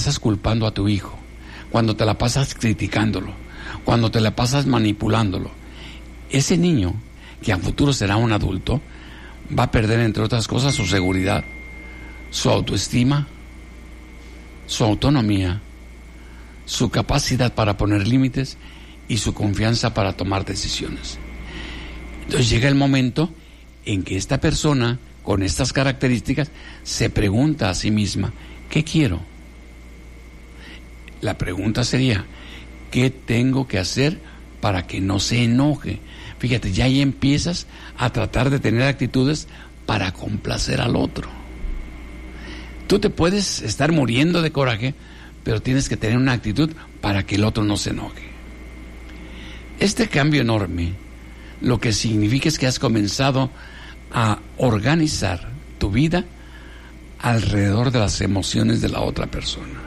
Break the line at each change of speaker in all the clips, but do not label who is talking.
pasas culpando a tu hijo, cuando te la pasas criticándolo, cuando te la pasas manipulándolo, ese niño, que a futuro será un adulto, va a perder, entre otras cosas, su seguridad, su autoestima, su autonomía, su capacidad para poner límites y su confianza para tomar decisiones. Entonces llega el momento en que esta persona, con estas características, se pregunta a sí misma, ¿qué quiero? La pregunta sería, ¿qué tengo que hacer para que no se enoje? Fíjate, ya ahí empiezas a tratar de tener actitudes para complacer al otro. Tú te puedes estar muriendo de coraje, pero tienes que tener una actitud para que el otro no se enoje. Este cambio enorme, lo que significa es que has comenzado a organizar tu vida alrededor de las emociones de la otra persona.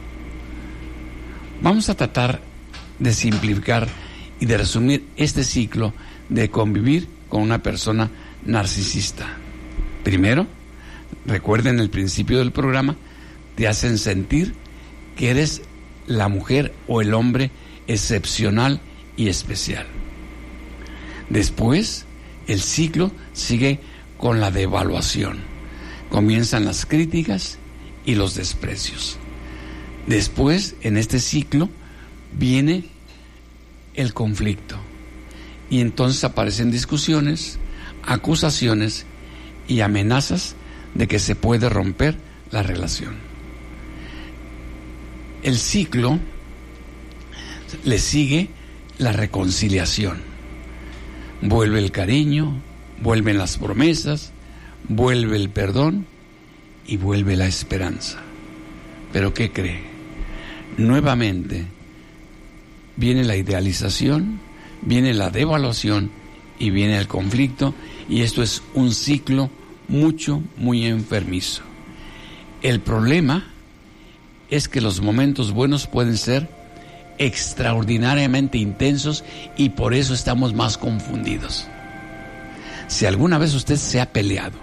Vamos a tratar de simplificar y de resumir este ciclo de convivir con una persona narcisista. Primero, recuerden el principio del programa, te hacen sentir que eres la mujer o el hombre excepcional y especial. Después, el ciclo sigue con la devaluación. Comienzan las críticas y los desprecios. Después, en este ciclo, viene el conflicto. Y entonces aparecen discusiones, acusaciones y amenazas de que se puede romper la relación. El ciclo le sigue la reconciliación. Vuelve el cariño, vuelven las promesas, vuelve el perdón y vuelve la esperanza. ¿Pero qué cree? Nuevamente viene la idealización, viene la devaluación y viene el conflicto, y esto es un ciclo muy enfermizo. El problema es que los momentos buenos pueden ser extraordinariamente intensos y por eso estamos más confundidos. Si alguna vez usted se ha peleado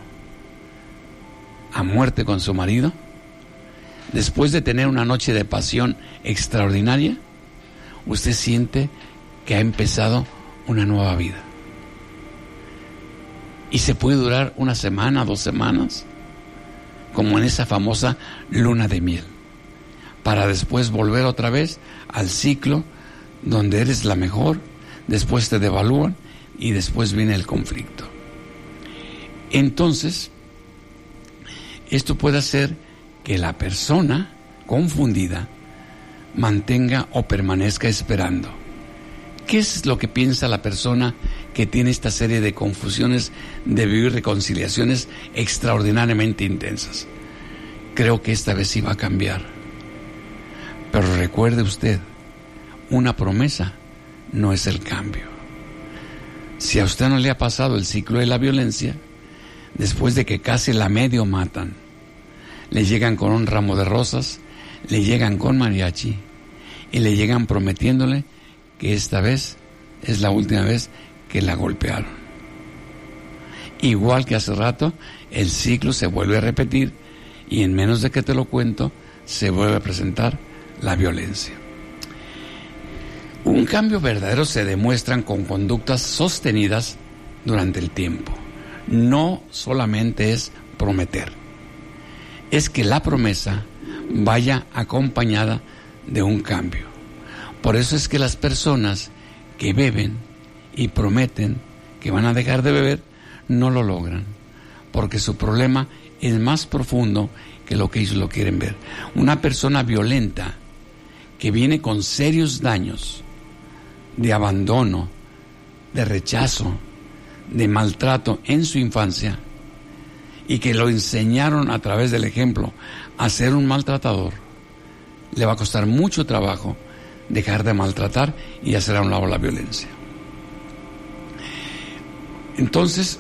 a muerte con su marido, después de tener una noche de pasión extraordinaria, usted siente que ha empezado una nueva vida. Y se puede durar una semana, 2 semanas, como en esa famosa luna de miel, para después volver otra vez al ciclo donde eres la mejor, después te devalúan y después viene el conflicto. Entonces, esto puede hacer que la persona confundida mantenga o permanezca esperando. ¿Qué es lo que piensa la persona que tiene esta serie de confusiones de vivir reconciliaciones extraordinariamente intensas? Creo que esta vez sí va a cambiar. Pero recuerde usted, una promesa no es el cambio. Si a usted no le ha pasado el ciclo de la violencia, después de que casi la medio matan, le llegan con un ramo de rosas, le llegan con mariachi y le llegan prometiéndole que esta vez es la última vez que la golpearon. Igual que hace rato, el ciclo se vuelve a repetir y en menos de que te lo cuento, se vuelve a presentar la violencia. Un cambio verdadero se demuestran con conductas sostenidas durante el tiempo. No solamente es prometer, es que la promesa vaya acompañada de un cambio. Por eso es que las personas que beben y prometen que van a dejar de beber no lo logran, porque su problema es más profundo que lo que ellos lo quieren ver. Una persona violenta que viene con serios daños de abandono, de rechazo, de maltrato en su infancia, y que lo enseñaron a través del ejemplo a ser un maltratador, le va a costar mucho trabajo dejar de maltratar y hacer a un lado la violencia. Entonces,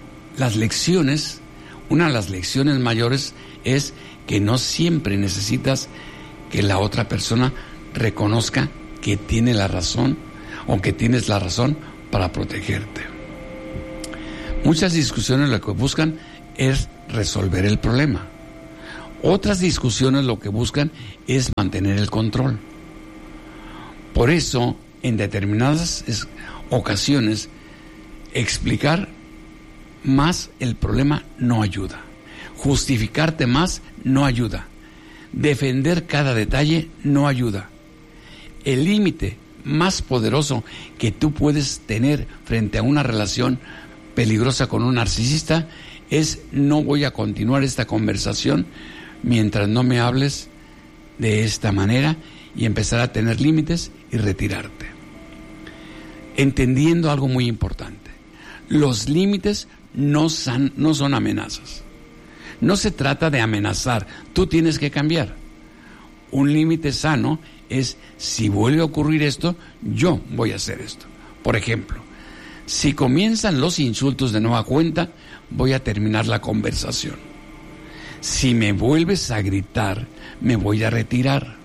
una de las lecciones mayores es que no siempre necesitas que la otra persona reconozca que tiene la razón o que tienes la razón para protegerte. Muchas discusiones lo que buscan es resolver el problema. Otras discusiones lo que buscan es mantener el control. Por eso, en determinadas ocasiones, explicar más el problema no ayuda. Justificarte más no ayuda. Defender cada detalle no ayuda. El límite más poderoso que tú puedes tener frente a una relación peligrosa con un narcisista es: no voy a continuar esta conversación mientras no me hables de esta manera, y empezar a tener límites y retirarte. Entendiendo algo muy importante: los límites no son amenazas. No se trata de amenazar, tú tienes que cambiar. Un límite sano es: si vuelve a ocurrir esto, yo voy a hacer esto. Por ejemplo, si comienzan los insultos de nueva cuenta, voy a terminar la conversación. Si me vuelves a gritar, me voy a retirar.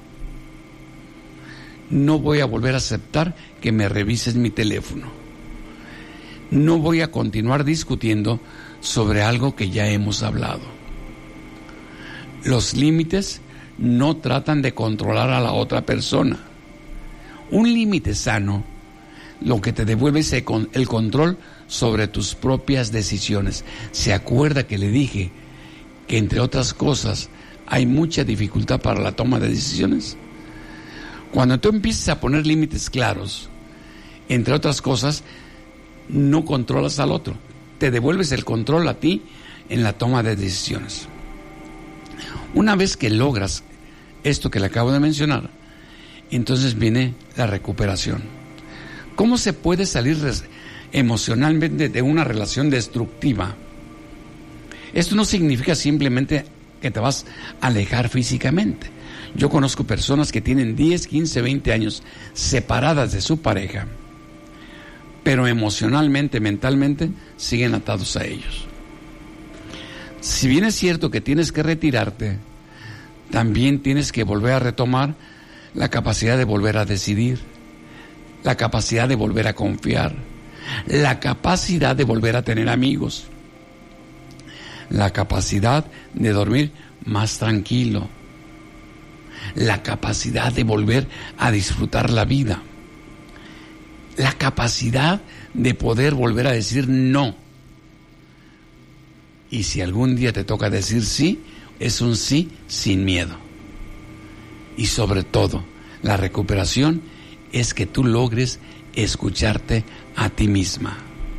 No voy a volver a aceptar que me revises mi teléfono. No voy a continuar discutiendo sobre algo que ya hemos hablado. Los límites no tratan de controlar a la otra persona. Un límite sano lo que te devuelve es el control sobre tus propias decisiones. ¿Se acuerda que le dije que, entre otras cosas, hay mucha dificultad para la toma de decisiones? Cuando tú empiezas a poner límites claros, entre otras cosas, no controlas al otro, te devuelves el control a ti en la toma de decisiones. Una vez que logras esto que le acabo de mencionar, entonces viene la recuperación. ¿Cómo se puede salir emocionalmente de una relación destructiva? Esto no significa simplemente que te vas a alejar físicamente. Yo conozco personas que tienen 10, 15, 20 años separadas de su pareja, pero emocionalmente, mentalmente, siguen atados a ellos. Si bien es cierto que tienes que retirarte, también tienes que volver a retomar la capacidad de volver a decidir, la capacidad de volver a confiar, la capacidad de volver a tener amigos, la capacidad de dormir más tranquilo, la capacidad de volver a disfrutar la vida, la capacidad de poder volver a decir no. Y si algún día te toca decir sí, es un sí sin miedo. Y sobre todo, la recuperación es que tú logres escucharte a ti misma.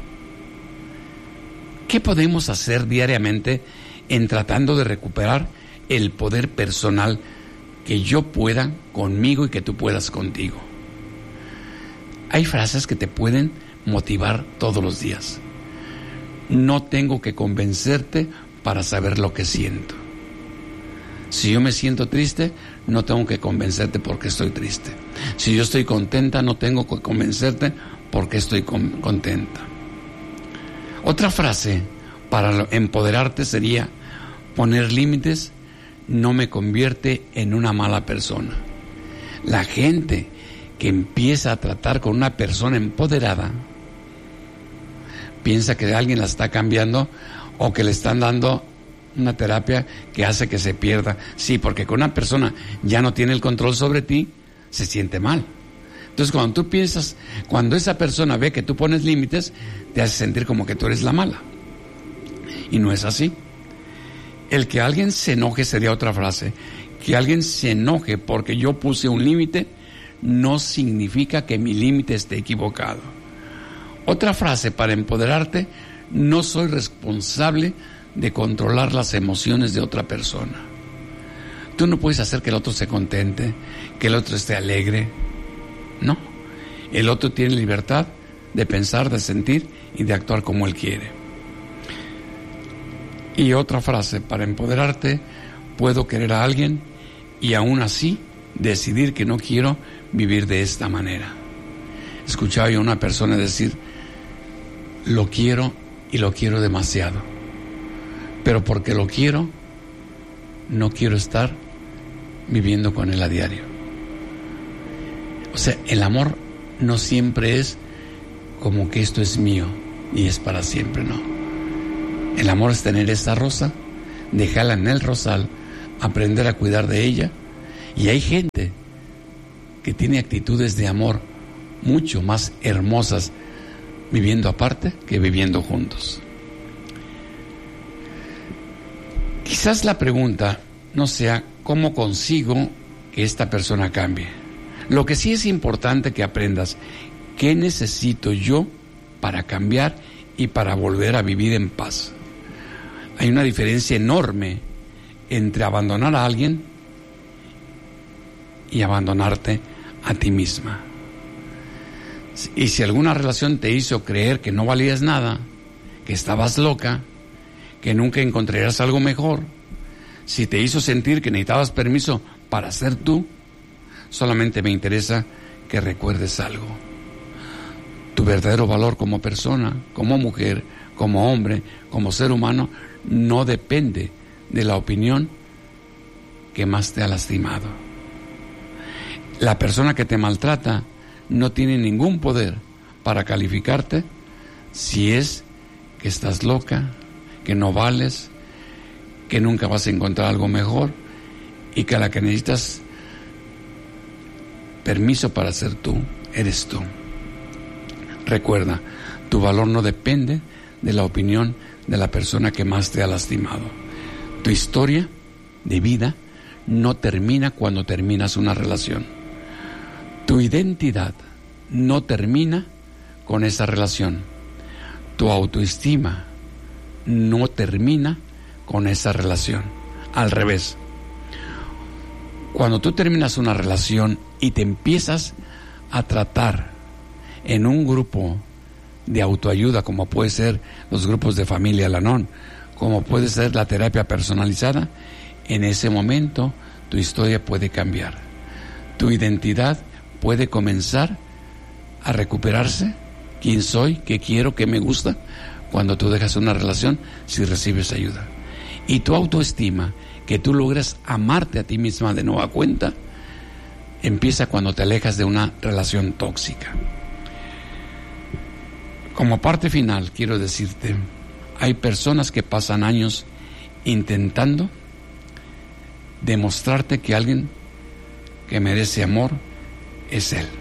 ¿Qué podemos hacer diariamente en tratando de recuperar el poder personal que yo pueda conmigo y que tú puedas contigo? Hay frases que te pueden motivar todos los días. No tengo que convencerte para saber lo que siento. Si yo me siento triste, no tengo que convencerte porque estoy triste. Si yo estoy contenta, no tengo que convencerte porque estoy contenta. Otra frase para empoderarte sería: poner límites no me convierte en una mala persona. La gente que empieza a tratar con una persona empoderada piensa que alguien la está cambiando o que le están dando una terapia que hace que se pierda. Sí, porque con una persona ya no tiene el control sobre ti, se siente mal. Entonces, cuando tú piensas, cuando esa persona ve que tú pones límites, te hace sentir como que tú eres la mala. Y no es así. El que alguien se enoje sería otra frase. Que alguien se enoje porque yo puse un límite no significa que mi límite esté equivocado. Otra frase para empoderarte: no soy responsable de controlar las emociones de otra persona. Tú no puedes hacer que el otro se contente, que el otro esté alegre. No, el otro tiene libertad de pensar, de sentir y de actuar como él quiere. Y otra frase para empoderarte: puedo querer a alguien y aún así decidir que no quiero vivir de esta manera. Escuchaba yo a una persona decir: lo quiero y lo quiero demasiado, pero porque lo quiero, no quiero estar viviendo con él a diario. O sea, el amor no siempre es como que esto es mío y es para siempre, no. El amor es tener esta rosa, dejarla en el rosal, aprender a cuidar de ella. Y hay gente que tiene actitudes de amor mucho más hermosas viviendo aparte que viviendo juntos. Quizás la pregunta no sea cómo consigo que esta persona cambie. Lo que sí es importante que aprendas, ¿qué necesito yo para cambiar y para volver a vivir en paz? Hay una diferencia enorme entre abandonar a alguien y abandonarte a ti misma. Y si alguna relación te hizo creer que no valías nada, que estabas loca, que nunca encontrarías algo mejor, si te hizo sentir que necesitabas permiso para ser tú, solamente me interesa que recuerdes algo. Tu verdadero valor como persona, como mujer, como hombre, como ser humano, no depende de la opinión que más te ha lastimado. La persona que te maltrata no tiene ningún poder para calificarte si es que estás loca, que no vales, que nunca vas a encontrar algo mejor y que a la que necesitas permiso para ser tú, eres tú. Recuerda, tu valor no depende de la opinión de la persona que más te ha lastimado. Tu historia de vida no termina cuando terminas una relación. Tu identidad no termina con esa relación. Tu autoestima no termina con esa relación. Al revés. Cuando tú terminas una relación y te empiezas a tratar en un grupo de autoayuda, como puede ser los grupos de familia Al-Anon, como puede ser la terapia personalizada, en ese momento tu historia puede cambiar. Tu identidad puede comenzar a recuperarse. ¿Quién soy? ¿Qué quiero? ¿Qué me gusta? Cuando tú dejas una relación, si recibes ayuda. Y tu autoestima, que tú logras amarte a ti misma de nueva cuenta, empieza cuando te alejas de una relación tóxica. Como parte final, quiero decirte, hay personas que pasan años intentando demostrarte que alguien que merece amor es él.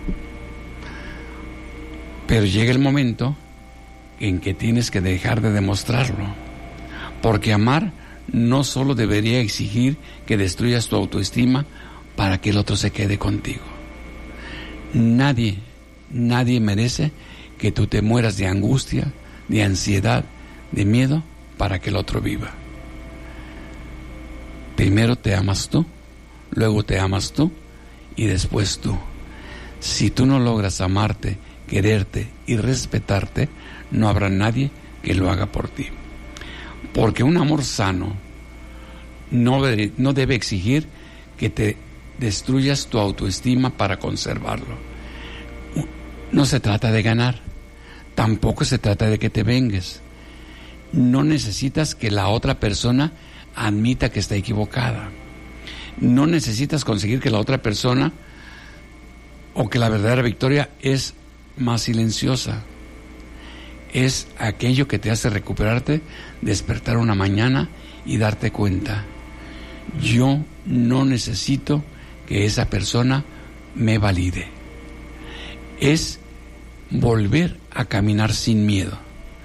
Pero llega el momento en que tienes que dejar de demostrarlo, porque amar no solo debería exigir que destruyas tu autoestima para que el otro se quede contigo. Nadie merece que tú te mueras de angustia, de ansiedad, de miedo para que el otro viva. Primero te amas tú, luego te amas tú y después tú. Si tú no logras amarte, quererte y respetarte, no habrá nadie que lo haga por ti. Porque un amor sano no debe exigir que te destruyas tu autoestima para conservarlo. No se trata de ganar, tampoco se trata de que te vengues. No necesitas que la otra persona admita que está equivocada. No necesitas conseguir que la otra persona o que la verdadera victoria es más silenciosa. Es aquello que te hace recuperarte, despertar una mañana y darte cuenta: yo no necesito que esa persona me valide. Es volver a caminar sin miedo,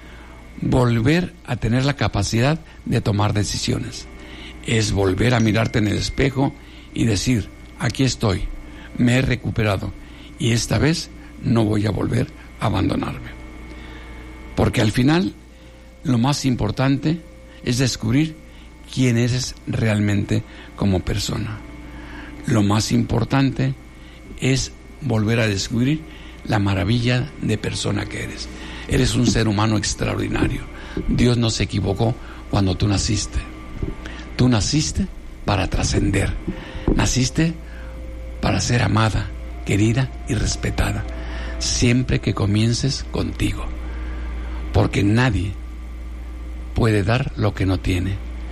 volver a tener la capacidad de tomar decisiones. Es volver a mirarte en el espejo y decir: aquí estoy, me he recuperado y esta vez no voy a volver a abandonarme. Porque al final lo más importante es descubrir quién eres realmente como persona. Lo más importante es volver a descubrir la maravilla de persona que eres. Eres un ser humano extraordinario. Dios no se equivocó cuando tú naciste. Tú naciste para trascender. Naciste para ser amada, querida y respetada, siempre que comiences contigo. Porque nadie puede dar lo que no tiene.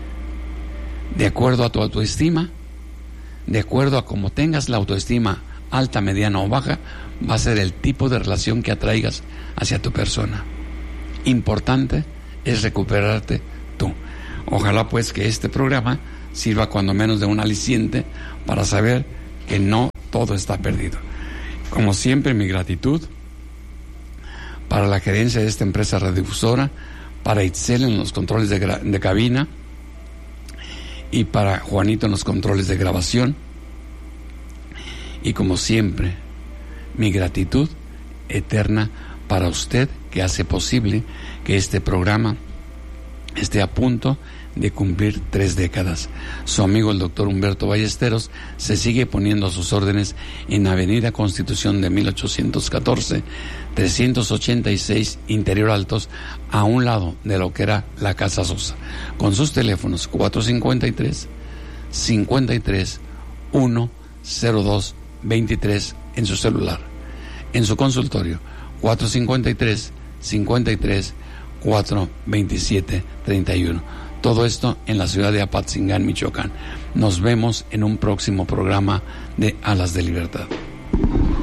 De acuerdo a tu autoestima, de acuerdo a cómo tengas la autoestima alta, mediana o baja, va a ser el tipo de relación que atraigas hacia tu persona. Importante es recuperarte tú. Ojalá pues que este programa sirva cuando menos de un aliciente para saber que no todo está perdido. Como siempre, mi gratitud para la gerencia de esta empresa radiodifusora, para Itzel en los controles de cabina y para Juanito en los controles de grabación. Y como siempre, mi gratitud eterna para usted, que hace posible que este programa esté a punto de cumplir 3 décadas. Su amigo el doctor Humberto Ballesteros se sigue poniendo a sus órdenes en Avenida Constitución de 1814, 386 Interior Altos, a un lado de lo que era la Casa Sosa, con sus teléfonos 453-53-102-23 en su celular, en su consultorio 453-53-427-31. Todo esto en la ciudad de Apatzingán, Michoacán. Nos vemos en un próximo programa de Alas de Libertad.